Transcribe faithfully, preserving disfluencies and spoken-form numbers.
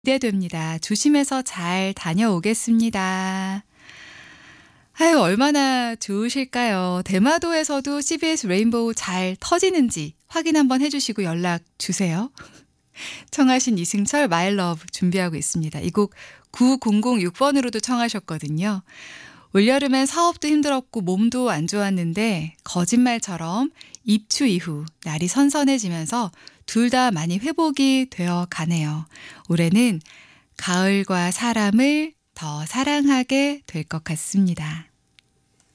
기대됩니다. 조심해서 잘 다녀오겠습니다. 아유, 얼마나 좋으실까요? 대마도에서도 씨비에스 레인보우 잘 터지는지 확인 한번 해주시고 연락 주세요. 청하신 이승철 My Love 준비하고 있습니다. 이 곡 구공공육 번으로도 청하셨거든요. 올여름엔 사업도 힘들었고 몸도 안 좋았는데 거짓말처럼 입추 이후 날이 선선해지면서 둘 다 많이 회복이 되어 가네요. 올해는 가을과 사람을 더 사랑하게 될 것 같습니다.